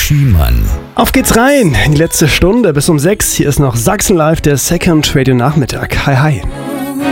Schiemann. Auf geht's rein in die letzte Stunde bis um 6. Hier ist noch Sachsen Live, der Second Radio Nachmittag. Hi, hi.